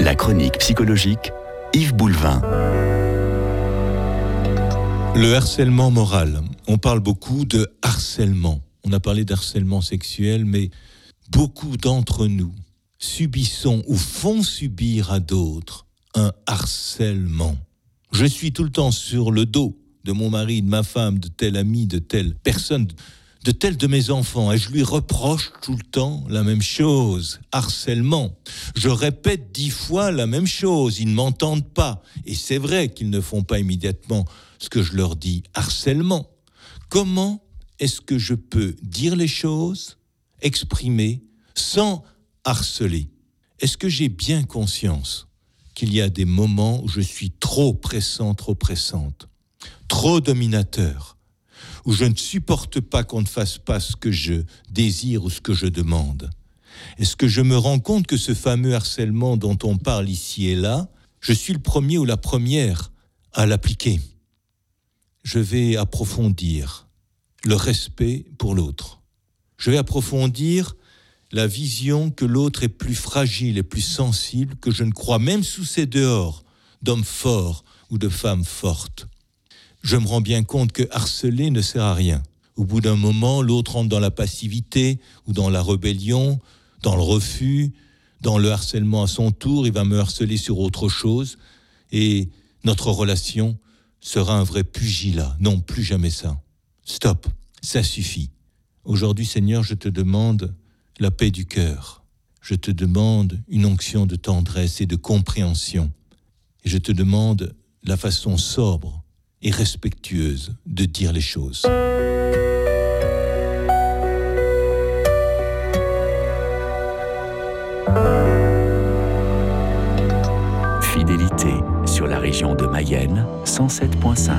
La chronique psychologique, Yves Boulevin. Le harcèlement moral. On parle beaucoup de harcèlement. On a parlé d'harcèlement sexuel, mais beaucoup d'entre nous subissons ou font subir à d'autres un harcèlement. Je suis tout le temps sur le dos de mon mari, de ma femme, de tel ami, de telle personne, de tel de mes enfants, et je lui reproche tout le temps la même chose, harcèlement. Je répète 10 fois la même chose, ils ne m'entendent pas, et c'est vrai qu'ils ne font pas immédiatement ce que je leur dis, harcèlement. Comment est-ce que je peux dire les choses, exprimer, sans harceler? Est-ce que j'ai bien conscience qu'il y a des moments où je suis trop pressant, trop pressante, trop dominateur, où je ne supporte pas qu'on ne fasse pas ce que je désire ou ce que je demande? Est-ce que je me rends compte que ce fameux harcèlement dont on parle ici et là, je suis le premier ou la première à l'appliquer? Je vais approfondir le respect pour l'autre. Je vais approfondir la vision que l'autre est plus fragile et plus sensible que je ne crois, même sous ses dehors d'hommes forts ou de femmes fortes. Je me rends bien compte que harceler ne sert à rien. Au bout d'un moment, l'autre entre dans la passivité ou dans la rébellion, dans le refus, dans le harcèlement à son tour. Il va me harceler sur autre chose et notre relation sera un vrai pugilat. Non, plus jamais ça. Stop, ça suffit. Aujourd'hui, Seigneur, je te demande la paix du cœur. Je te demande une onction de tendresse et de compréhension. Et je te demande la façon sobre et respectueuse de dire les choses. Fidélité sur la région de Mayenne, 107.5.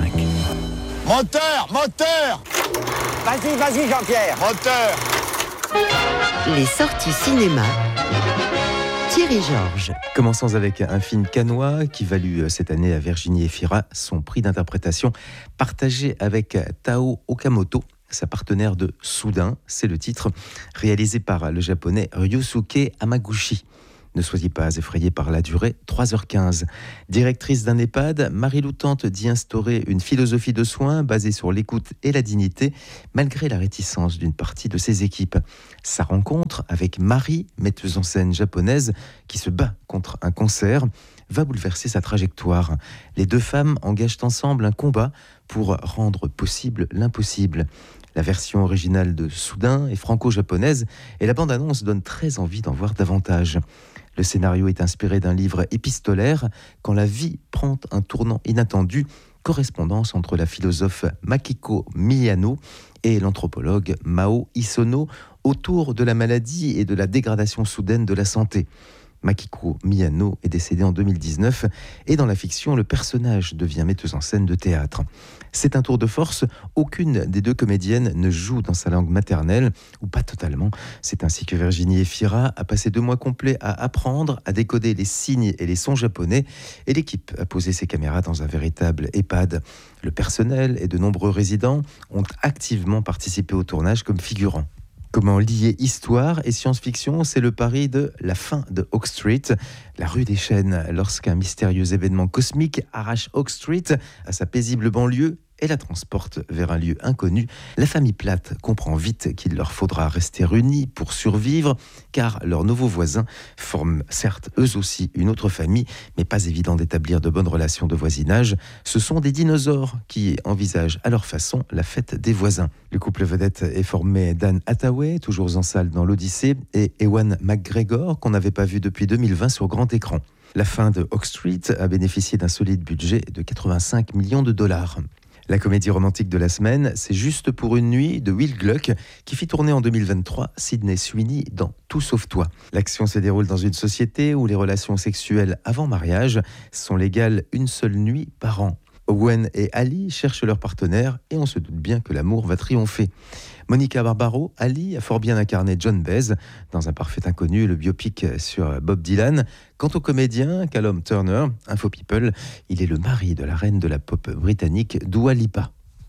Moteur! Vas-y, Jean-Pierre! Moteur! Les sorties cinéma. Thierry Georges. Commençons avec un film cannois qui valut cette année à Virginie Efira son prix d'interprétation, partagé avec Tao Okamoto, sa partenaire de Soudain, c'est le titre, réalisé par le japonais Ryusuke Hamaguchi. Ne soyez pas effrayés par la durée, 3h15. Directrice d'un EHPAD, Marie-Lou tente d'y instaurer une philosophie de soins basée sur l'écoute et la dignité, malgré la réticence d'une partie de ses équipes. Sa rencontre avec Marie, metteuse en scène japonaise, qui se bat contre un cancer, va bouleverser sa trajectoire. Les deux femmes engagent ensemble un combat pour rendre possible l'impossible. La version originale de Soudain est franco-japonaise et la bande-annonce donne très envie d'en voir davantage. Le scénario est inspiré d'un livre épistolaire, Quand la vie prend un tournant inattendu, correspondance entre la philosophe Makiko Miyano et l'anthropologue Mao Isono autour de la maladie et de la dégradation soudaine de la santé. Makiko Miyano est décédée en 2019 et dans la fiction, le personnage devient metteuse en scène de théâtre. C'est un tour de force, aucune des deux comédiennes ne joue dans sa langue maternelle, ou pas totalement. C'est ainsi que Virginie Efira a passé 2 mois complets à apprendre à décoder les signes et les sons japonais, et l'équipe a posé ses caméras dans un véritable EHPAD. Le personnel et de nombreux résidents ont activement participé au tournage comme figurants. Comment lier histoire et science-fiction, c'est le pari de La fin de Oak Street, la rue des Chênes, lorsqu'un mystérieux événement cosmique arrache Oak Street à sa paisible banlieue et la transporte vers un lieu inconnu. La famille Platt comprend vite qu'il leur faudra rester unis pour survivre, car leurs nouveaux voisins forment certes eux aussi une autre famille, mais pas évident d'établir de bonnes relations de voisinage. Ce sont des dinosaures qui envisagent à leur façon la fête des voisins. Le couple vedette est formé d'Anne Hathaway, toujours en salle dans l'Odyssée, et Ewan McGregor, qu'on n'avait pas vu depuis 2020 sur grand écran. La fin de Oak Street a bénéficié d'un solide budget de 85 millions de dollars. La comédie romantique de la semaine, c'est Juste pour une nuit de Will Gluck qui fit tourner en 2023 Sydney Sweeney dans Tout sauf toi. L'action se déroule dans une société où les relations sexuelles avant mariage sont légales une seule nuit par an. Owen et Ali cherchent leur partenaire et on se doute bien que l'amour va triompher. Monica Barbaro, Ali, a fort bien incarné John Baez dans Un parfait inconnu, le biopic sur Bob Dylan. Quant au comédien Callum Turner, Info People, il est le mari de la reine de la pop britannique Dua Lipa.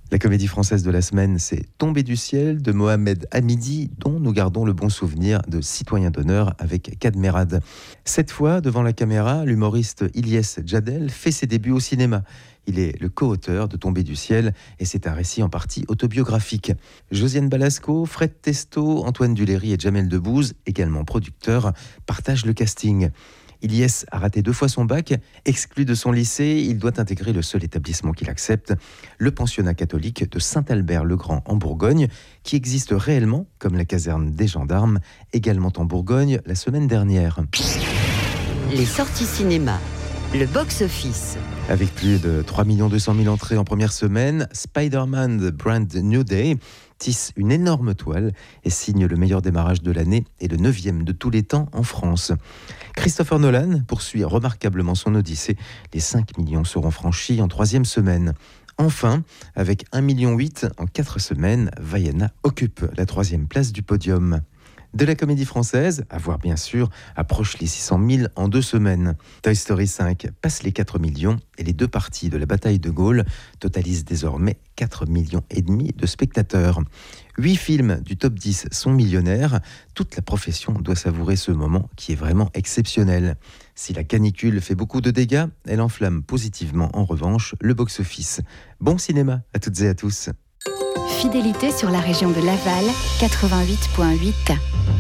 La comédie française de la semaine, c'est Tombé du ciel de Mohamed Hamidi, dont nous gardons le bon souvenir de Citoyen d'honneur avec Cadmerade. Cette fois, devant la caméra, l'humoriste Ilyes Djadel fait ses débuts au cinéma. Il est le co-auteur de Tombé du ciel et c'est un récit en partie autobiographique. Josiane Balasco, Fred Testo, Antoine Duléry et Jamel Debbouze, également producteurs, partagent le casting. Ilyes a raté 2 fois son bac. Exclu de son lycée, il doit intégrer le seul établissement qu'il accepte, le pensionnat catholique de Saint-Albert-le-Grand en Bourgogne, qui existe réellement, comme la caserne des gendarmes, également en Bourgogne la semaine dernière. Les sorties cinéma, le box-office. Avec plus de 3 200 000 entrées en première semaine, Spider-Man The Brand New Day tisse une énorme toile et signe le meilleur démarrage de l'année et le 9e de tous les temps en France. Christopher Nolan poursuit remarquablement son odyssée. Les 5 millions seront franchis en 3e semaine. Enfin, avec 1,8 million en 4 semaines, Vaiana occupe la 3e place du podium. De la comédie française, à voir bien sûr, approche les 600 000 en 2 semaines. Toy Story 5 passe les 4 millions et les 2 parties de la bataille de Gaulle totalisent désormais 4,5 millions de spectateurs. 8 films du top 10 sont millionnaires. Toute la profession doit savourer ce moment qui est vraiment exceptionnel. Si la canicule fait beaucoup de dégâts, elle enflamme positivement en revanche le box-office. Bon cinéma à toutes et à tous. Fidélité sur la région de Laval, 88.8.